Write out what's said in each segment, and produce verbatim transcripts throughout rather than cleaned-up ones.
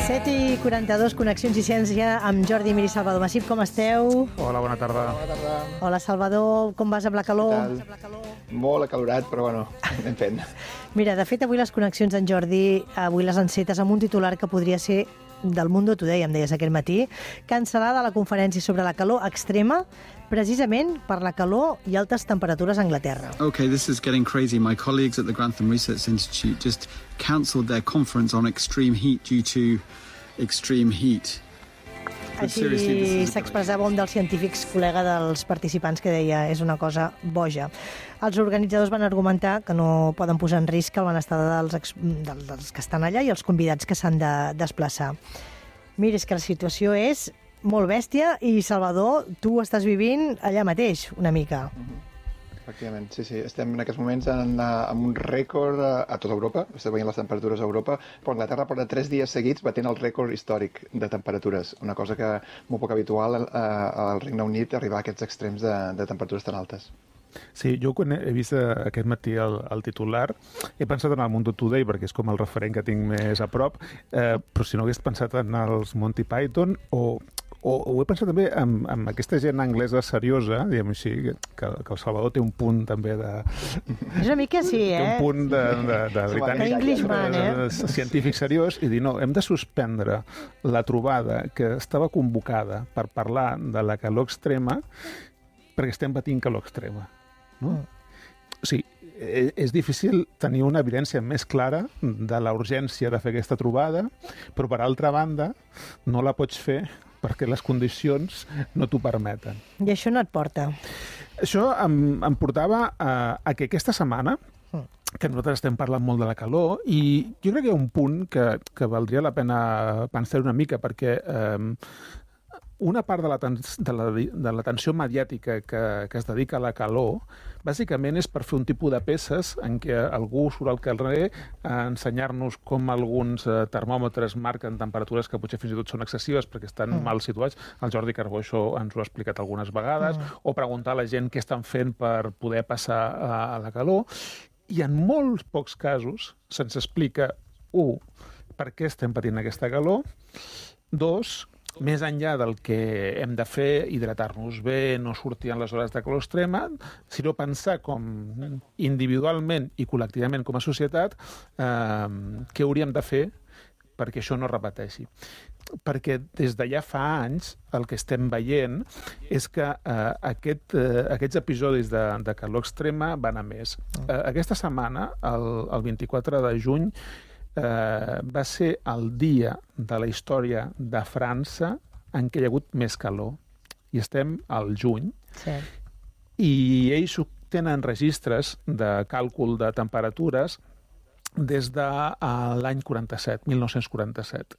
set i quaranta-dos, Connexions i Ciència amb Jordi Mir i Salvador Massip. Com esteu? Hola, bona tarda. Bona tarda. Hola, Salvador. Com vas amb la calor? Molt acalorat, però bueno, anem fent. Mira, de fet, avui les connexions d'en Jordi, avui les encetes amb un titular que podria ser del Mundo Today, em deies aquest matí, cancel·lada la conferència sobre la calor extrema, precisament per la calor i altes temperatures a Anglaterra. Okay, this is getting crazy. My colleagues at the Grantham Research Institute just cancelled their conference on extreme heat due to extreme heat. Així s'expressava un dels científics col·lega dels participants que deia és una cosa boja. Els organitzadors van argumentar que no poden posar en risc el benestar dels, dels, dels que estan allà i els convidats que s'han de desplaçar. Mira, és que la situació és molt bèstia i, Salvador, tu ho estàs vivint allà mateix, una mica. Mm-hmm. Efectivament, sí, sí. Estem en aquests moments en, en un rècord a, a tota Europa, estem veient les temperatures a Europa, però Anglaterra porta tres dies seguits batent el rècord històric de temperatures, una cosa que molt poc habitual a, al Regne Unit arribar a aquests extrems de, de temperatures tan altes. Sí, jo quan he vist aquest matí el, el titular he pensat en el Mundo Today perquè és com el referent que tinc més a prop, eh, però si no hagués pensat en els Monty Python o... O, o he pensat també en, en aquesta gent anglesa seriosa, diguem així, que, que el Salvador té un punt també de... És una mica sí, eh? Té un punt de, de, de britànic, Englishman, eh? científic seriós, i dir, no, hem de suspendre la trobada que estava convocada per parlar de la calor extrema perquè estem patint calor extrema. No? Mm. O sigui, és difícil tenir una evidència més clara de la urgència de fer aquesta trobada, però per altra banda no la pots fer perquè les condicions no t'ho permeten. I això no et porta? Això em, em portava a, a que aquesta setmana, que nosaltres estem parlant molt de la calor, i jo crec que hi ha un punt que, que valdria la pena pensar una mica, perquè eh, una part de l'atenció la, de l'atenció mediàtica que, que es dedica a la calor bàsicament és per fer un tipus de peces en què algú surt al carrer a ensenyar-nos com alguns eh, termòmetres marquen temperatures que potser fins i tot són excessives perquè estan mm. mal situats. El Jordi Carbó això ens ho ha explicat algunes vegades, mm. o preguntar a la gent què estan fent per poder passar a, a la calor. I en molts pocs casos se'ns explica, u, per què estem patint aquesta calor, dos, més enllà del que hem de fer, hidratar-nos bé, no sortir en les hores de calor extrema, sinó pensar com individualment i col·lectivament com a societat eh, què hauríem de fer perquè això no repeteixi. Perquè des de ja fa anys el que estem veient és que eh, aquest, eh, aquests episodis de, de calor extrema van a més. Eh, aquesta setmana, el, el vint-i-quatre de juny, Uh, va ser el dia de la història de França en què hi ha hagut més calor. I estem al juny. Sí. I ells tenen registres de càlcul de temperatures des de uh, l'any quaranta-set, mil nou-cents quaranta-set.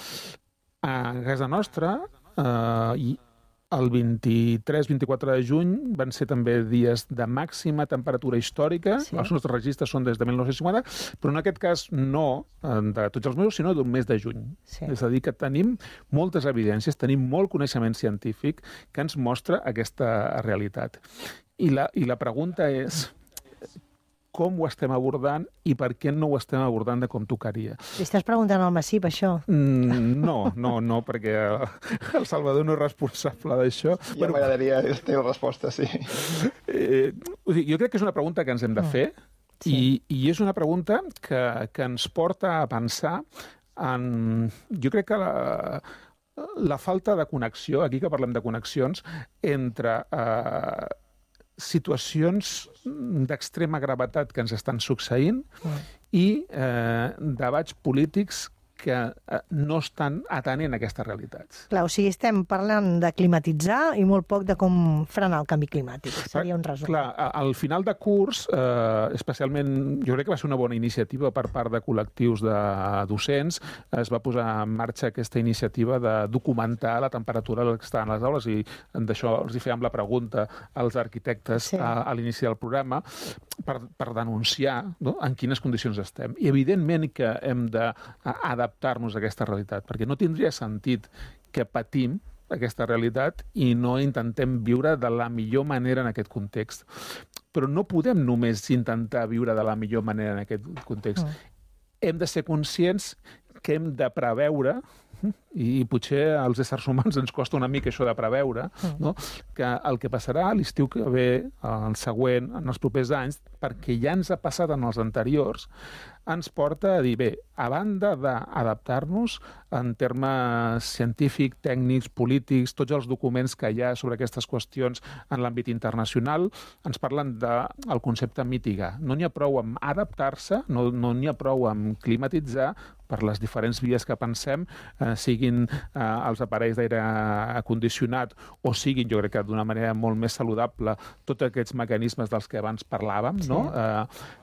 A casa nostra, uh, i el vint-i-tres vint-i-quatre de juny van ser també dies de màxima temperatura històrica. Sí. Els nostres registres són des de mil nou-cents cinquanta, però en aquest cas no de tots els mesos, sinó d'un mes de juny. Sí. És a dir, que tenim moltes evidències, tenim molt coneixement científic que ens mostra aquesta realitat. I la, i la pregunta és com ho estem abordant i per què no ho estem abordant de com tocaria. Li estàs preguntant al Massip, això? Mm, no, no, no, perquè el Salvador no és responsable d'això. Ja bueno, m'agradaria la teva resposta, sí. Eh, jo crec que és una pregunta que ens hem de fer sí. i, i és una pregunta que, que ens porta a pensar en... Jo crec que la, la falta de connexió, aquí que parlem de connexions, entre... Eh, situacions d'extrema gravetat que ens estan succeint mm. i eh, debats polítics que eh, no estan atenent a aquestes realitats. Clar, o sigui, estem parlant de climatitzar i molt poc de com frenar el canvi climàtic. Seria un resum. Clar, al final de curs, eh, especialment, jo crec que va ser una bona iniciativa per part de col·lectius de docents, es va posar en marxa aquesta iniciativa de documentar la temperatura que estaven a les aules i d'això els hi fèiem la pregunta als arquitectes sí. a, a l'inici del programa per, per denunciar no, en quines condicions estem. I evidentment que hem d'adaptar adaptar-nos a aquesta realitat, perquè no tindria sentit que patim aquesta realitat i no intentem viure de la millor manera en aquest context. Però no podem només intentar viure de la millor manera en aquest context. Mm. Hem de ser conscients que hem de preveure I potser als éssers humans ens costa una mica això de preveure, no? Que el que passarà a l'estiu que ve, el següent, en els propers anys, perquè ja ens ha passat en els anteriors, ens porta a dir, bé, a banda d'adaptar-nos en termes científics, tècnics, polítics, tots els documents que hi ha sobre aquestes qüestions en l'àmbit internacional, ens parlen del concepte mitigar. No n'hi ha prou amb adaptar-se, no n'hi ha prou amb climatitzar, per les diferents vies que pensem, eh, siguin eh, els aparells d'aire condicionat o siguin, jo crec que d'una manera molt més saludable, tots aquests mecanismes dels que abans parlàvem, sí. No? Eh,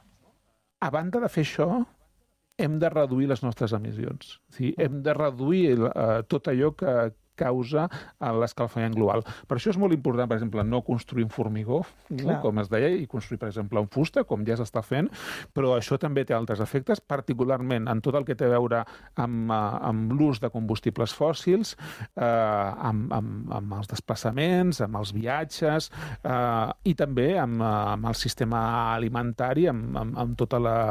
a banda de fer això, hem de reduir les nostres emissions. O sigui, hem de reduir eh, tot allò que causa l'escalfament global. Per això és molt important, per exemple, no construir en formigó, no? Com es deia, i construir, per exemple, en fusta, com ja s'està fent, però això també té altres efectes, particularment en tot el que té a veure amb, amb l'ús de combustibles fòssils, eh, amb, amb, amb els desplaçaments, amb els viatges, eh, i també amb, amb el sistema alimentari, amb, amb, amb tota la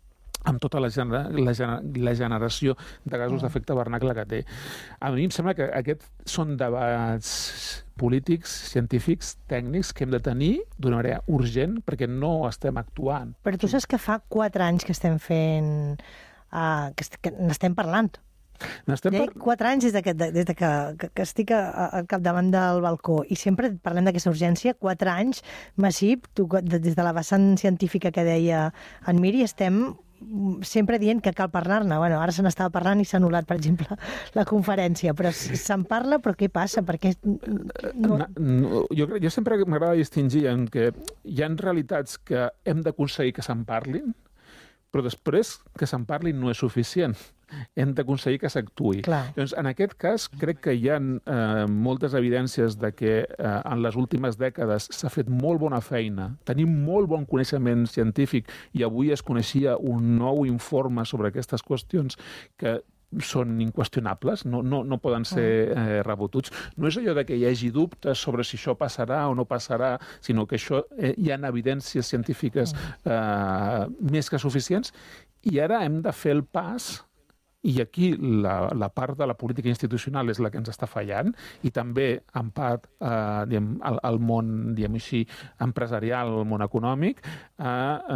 amb tota la, gener la, gener la generació de gasos d'efecte hivernacle que té. A mi em sembla que aquests són debats polítics, científics, tècnics que hem de tenir d'una manera urgent perquè no estem actuant. Però tu saps que fa quatre anys que estem fent... Uh, que, que n'estem parlant. N'estem par... Quatre anys des de, que, des de que, que, que estic al capdavant del balcó i sempre parlem d'aquesta urgència. Quatre anys, Massip, tu, des de la vessant científica que deia en Miri, estem sempre dient que cal parlar-ne. Bueno, ara se n'estava parlant i s'ha anul·lat, per exemple, la conferència. Però se'n parla, però què passa? Perquè no... No, jo, jo sempre m'agrada distingir en que hi ha realitats que hem d'aconseguir que se'n parlin, però després que se'n parlin no és suficient. Hem d'aconseguir que s'actuï. Doncs, en aquest cas, crec que hi ha eh, moltes evidències de que eh, en les últimes dècades s'ha fet molt bona feina, tenim molt bon coneixement científic i avui es coneixia un nou informe sobre aquestes qüestions que són inqüestionables, no, no, no poden ser eh, rebotuts. No és allò de que hi hagi dubtes sobre si això passarà o no passarà, sinó que això eh, hi ha evidències científiques eh, més que suficients i ara hem de fer el pas. I aquí la, la part de la política institucional és la que ens està fallant i també, en part, eh, diguem, el, el món, diguem així, empresarial, el món econòmic, a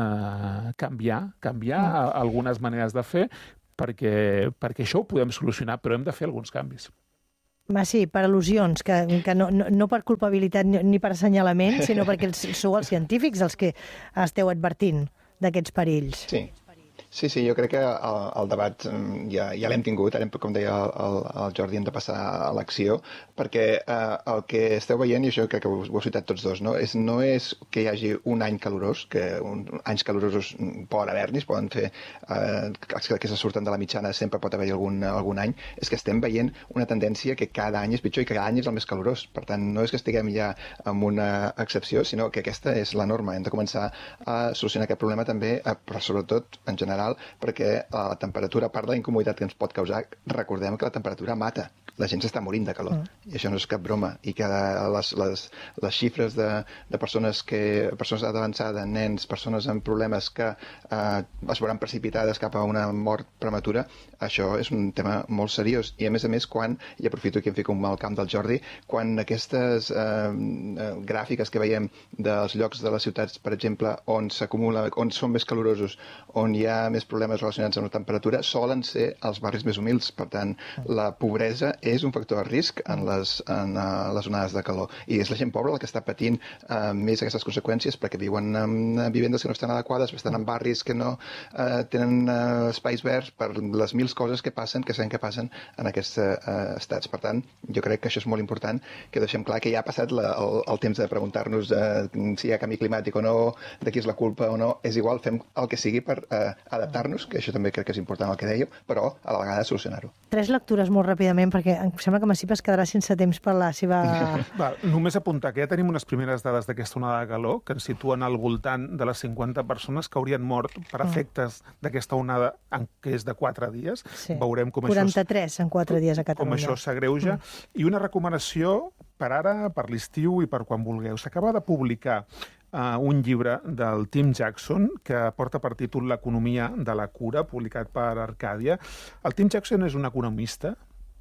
eh, canviar, canviar mm. algunes maneres de fer perquè, perquè això ho podem solucionar, però hem de fer alguns canvis. Ma, sí, per al·lusions, que, que no, no, no per culpabilitat ni per assenyalament, sinó perquè sou els científics els que esteu advertint d'aquests perills. Sí. Sí, sí, jo crec que el, el debat ja, ja l'hem tingut, ara, com deia el, el Jordi, hem de passar a l'acció, perquè eh, el que esteu veient, i això crec que ho, ho heu citat tots dos, no? És, no és que hi hagi un any calorós, que un, anys calorosos poden haver-n'hi, poden fer eh, que, que se surten de la mitjana, sempre pot haver-hi algun, algun any, és que estem veient una tendència que cada any és pitjor i que cada any és el més calorós. Per tant, no és que estiguem ja en una excepció, sinó que aquesta és la norma. Hem de començar a solucionar aquest problema també, però sobretot, en general, perquè la temperatura, a part de la incomoditat que ens pot causar, recordem que la temperatura mata. La gent s'està morint de calor. Mm. I això no és cap broma. I que les, les, les xifres de, de persones que persones d'avançada, nens, persones amb problemes que eh, es veuran precipitades cap a una mort prematura, això és un tema molt seriós. I a més a més, quan, i aprofito que em fico al camp del Jordi, quan aquestes eh, gràfiques que veiem dels llocs de les ciutats, per exemple, on s'acumula, on són més calorosos, on hi ha més problemes relacionats amb la temperatura, solen ser els barris més humils. Per tant, la pobresa és un factor de risc en les, en, uh, les onades de calor. I és la gent pobra la que està patint uh, més aquestes conseqüències perquè viuen en uh, vivendes que no estan adequades, estan en barris que no uh, tenen uh, espais verds per les mil coses que passen, que sabem que passen en aquests uh, estats. Per tant, jo crec que això és molt important, que deixem clar que ja ha passat la, el, el temps de preguntar-nos uh, si hi ha canvi climàtic o no, de qui és la culpa o no. És igual, fem el que sigui per uh, adaptar-nos, que això també crec que és important el que dèieu, però a la vegada solucionar-ho. Tres lectures molt ràpidament, perquè em sembla que Massip es quedarà sense temps per la seva... Va, només apuntar que ja tenim unes primeres dades d'aquesta onada de calor que ens situen al voltant de les cinquanta persones que haurien mort per efectes d'aquesta onada que és de quatre dies. Sí. Veurem com quaranta-tres això, en quatre dies a Catalunya. Com això s'agreuja. Mm. I una recomanació per ara, per l'estiu i per quan vulgueu. S'acaba de publicar Uh, un llibre del Tim Jackson que porta per títol L'economia de la cura, publicat per Arcàdia. El Tim Jackson és un economista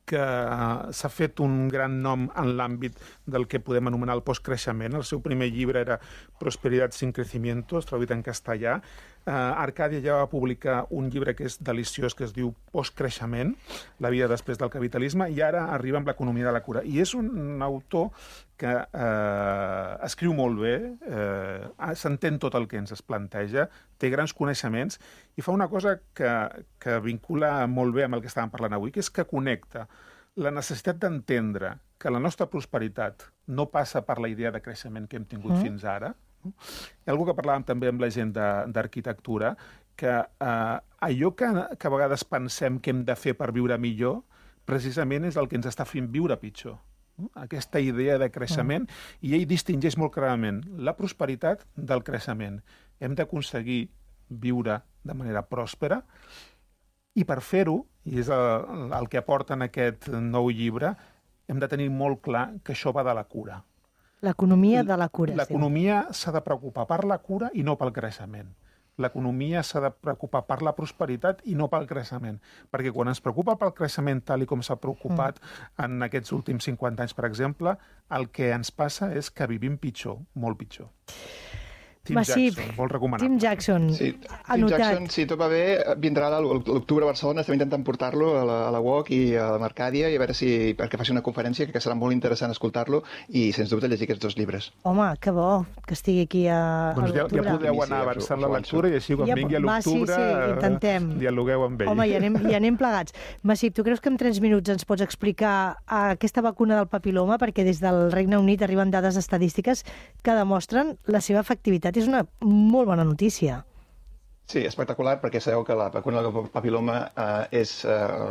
que s'ha fet un gran nom en l'àmbit del que podem anomenar el postcreixement. El seu primer llibre era Prosperidad sin crecimiento, traduït en castellà. Uh, Arcadia ja va publicar un llibre que és deliciós, que es diu Postcreixement, la vida després del capitalisme, i ara arriba amb l'economia de la cura. I és un autor que eh, escriu molt bé, eh, s'entén tot el que ens es planteja, té grans coneixements i fa una cosa que, que vincula molt bé amb el que estàvem parlant avui, que és que connecta la necessitat d'entendre que la nostra prosperitat no passa per la idea de creixement que hem tingut mm. fins ara. Hi ha algú que parlàvem també amb la gent d'arquitectura, que eh, allò que, que a vegades pensem que hem de fer per viure millor, precisament és el que ens està fent viure pitjor. Aquesta idea de creixement, mm. i ell distingeix molt clarament la prosperitat del creixement. Hem d'aconseguir viure de manera pròspera, i per fer-ho, i és el, el que aporta en aquest nou llibre, hem de tenir molt clar que això va de la cura. L'economia de la cura. L'economia s'ha de preocupar per la cura i no pel creixement. L'economia s'ha de preocupar per la prosperitat i no pel creixement. Perquè quan ens preocupa pel creixement tal i com s'ha preocupat mm. en aquests últims cinquanta anys, per exemple, el que ens passa és que vivim pitjor, molt pitjor. Tim Massip, Jackson, molt recomanable. Tim Jackson, sí, anotat. Tim Jackson, si tot va bé, vindrà a l'octubre a Barcelona. Estem intentant portar-lo a la, a la U O C i a la Mercàdia i a veure si perquè faci una conferència, que serà molt interessant escoltar-lo i, sens dubte, llegir aquests dos llibres. Home, que bo que estigui aquí a, doncs a l'octubre. Ja, ja podeu anar avançant la lectura i així quan ja, vingui a l'octubre sí, sí, intentem. dialogueu amb ell. Home, i anem, i anem plegats. Massip, tu creus que en tres minuts ens pots explicar aquesta vacuna del papiloma? Perquè des del Regne Unit arriben dades estadístiques que demostren la seva efectivitat. És una molt bona notícia. Sí, espectacular, perquè sabeu que la vacuna del papiloma eh, és,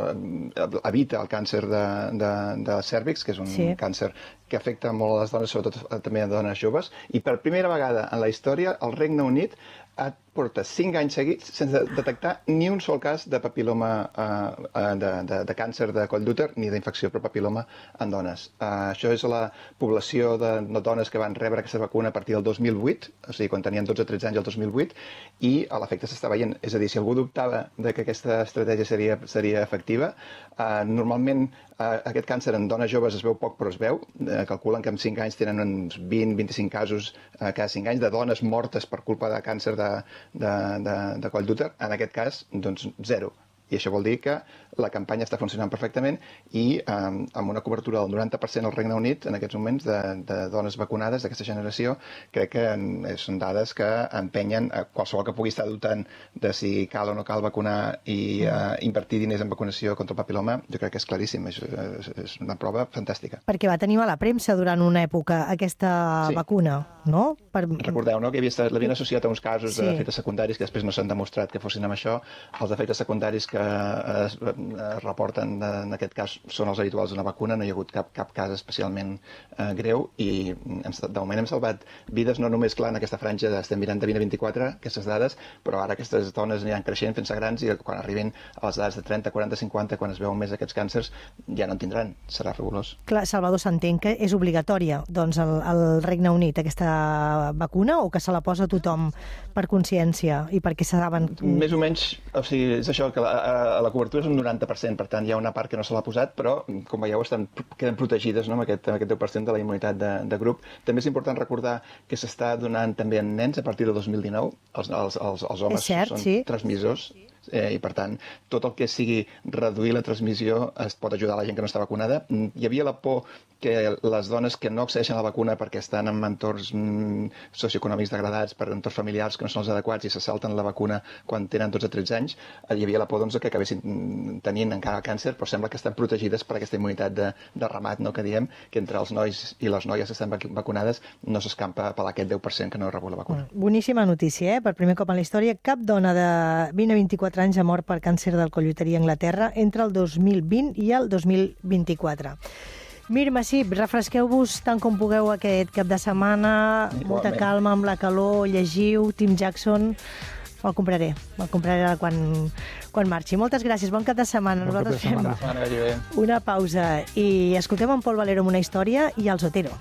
eh, evita el càncer de, de, de cèrvix, que és un sí. càncer que afecta molt a les dones, sobretot també a dones joves, i per primera vegada en la història el Regne Unit porta cinc anys seguits sense detectar ni un sol cas de papiloma, eh, de, de, de càncer de coll d'úter ni d'infecció per papiloma en dones. Eh, això és la població de, de dones que van rebre aquesta vacuna a partir del dos mil vuit, o sigui, quan tenien dotze o tretze anys el dos mil vuit, i l'efecte s'està veient. És a dir, si algú dubtava de que aquesta estratègia seria, seria efectiva, eh, normalment eh, aquest càncer en dones joves es veu poc, però es veu. Eh, calculen que en cinc anys tenen uns vint a vint-i-cinc casos eh, cada cinc anys de dones mortes per culpa de càncer de de, de, de coll d'úter. En aquest cas, doncs, zero. I això vol dir que la campanya està funcionant perfectament i eh, amb una cobertura del noranta per cent al Regne Unit en aquests moments de, de dones vacunades d'aquesta generació, crec que són dades que empenyen a qualsevol que pugui estar dubtant de si cal o no cal vacunar i eh, invertir diners en vacunació contra el papiloma. Jo crec que és claríssim, és, és, és una prova fantàstica. Perquè va tenir mala premsa durant una època aquesta sí. vacuna, no? Per... Recordeu, no?, que l'havien associat a uns casos sí. d'efectes secundaris que després no s'han demostrat que fossin amb això. Els efectes secundaris que es, es reporten en aquest cas són els habituals d'una vacuna, no hi ha hagut cap, cap cas especialment eh, greu i hem, de moment hem salvat vides, no només clar en aquesta franja, estem mirant de vint a vint-i-quatre aquestes dades, però ara aquestes dones aniran creixent, fent-se grans i quan arribin a les edats de trenta, quaranta, cinquanta, quan es veuen més aquests càncers, ja no en tindran, serà fabulós. Clar, Salvador, s'entén que és obligatòria doncs al, al Regne Unit aquesta vacuna o que se la posa tothom per consciència i perquè saben... Més o menys, o sigui, és això, que la, a la cobertura és un noranta per cent, per tant hi ha una part que no se l'ha posat, però com veieu estan, queden protegides, no?, amb, aquest, amb aquest deu per cent de la immunitat de, de grup. També és important recordar que s'està donant també en nens a partir del dos mil dinou. Els, els, els, els homes cert, són sí. transmissors eh, i per tant tot el que sigui reduir la transmissió es pot ajudar a la gent que no està vacunada. Hi havia la por que les dones que no accedeixen a la vacuna perquè estan en entorns mm, socioeconòmics degradats, per entorns familiars que no són els adequats i se salten la vacuna quan tenen dotze o tretze anys, hi havia la por doncs, que acabessin tenint encara càncer, però sembla que estan protegides per aquesta immunitat de, de ramat, no?, que diem, que entre els nois i les noies que estan vacunades no s'escampa per aquest deu per cent que no ha rebut la vacuna. Boníssima notícia, eh? Per primer cop en la història, cap dona de vint a vint-i-quatre anys ha mort per càncer del coll uterí a Anglaterra entre el dos mil vint i el dos mil vint-i-quatre. Mir, Massip, refresqueu-vos tant com pugueu aquest cap de setmana, igualment. Molta calma amb la calor, llegiu, Tim Jackson, me'l compraré, me'l compraré quan, quan marxi. Moltes gràcies, bon cap de setmana. Bon Nosaltres cap de setmana. fem una pausa i escoltem en Pol Valero amb una història i el Zotero.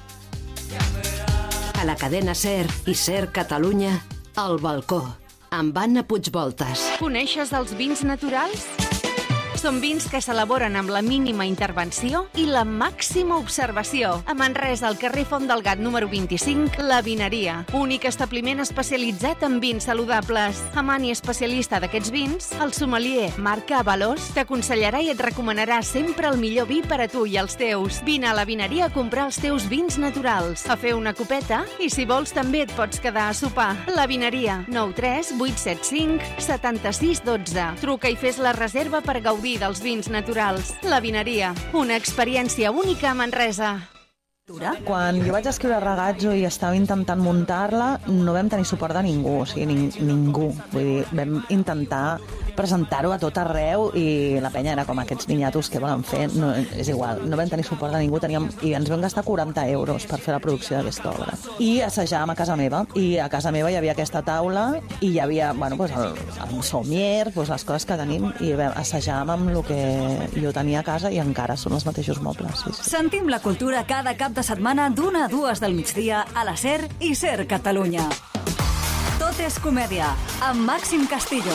A la cadena SER i SER Catalunya, El Balcó, amb Anna Puigvoltas. Coneixes els vins naturals? Són vins que s'elaboren amb la mínima intervenció i la màxima observació. A Manresa, al carrer Font del Gat número vint-i-cinc, La Vineria. Únic establiment especialitzat en vins saludables. Amant i especialista d'aquests vins, el sommelier Marc Avalos t'aconsellarà i et recomanarà sempre el millor vi per a tu i els teus. Vine a La Vineria a comprar els teus vins naturals, a fer una copeta i, si vols, també et pots quedar a sopar. La Vineria, nou tres vuit set cinc set sis un dos. Truca i fes la reserva per gaudir dels vins naturals. La Vineria, una experiència única a Manresa. Quan jo vaig escriure Ragazzo i estava intentant muntar-la, no vam tenir suport de ningú, o sigui, ning ningú. Vull dir, vam intentar presentar-ho a tot arreu i la penya era com aquests niñatos que volen fer, no, és igual, no vam tenir suport de ningú, teníem, i ens vam gastar quaranta euros per fer la producció d'aquesta obra. I assajàvem a casa meva, i a casa meva hi havia aquesta taula i hi havia, bueno, pues el, el sommier, pues les coses que tenim, i vam, assajàvem amb el que jo tenia a casa i encara són els mateixos mobles. Sí, sí. Sentim la cultura cada cap de setmana d'una a dues del migdia a la SER i SER Catalunya. Tot és comèdia, amb Màxim Castillo.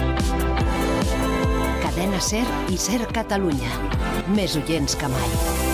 Cadena SER i SER Catalunya. Més oients que mai.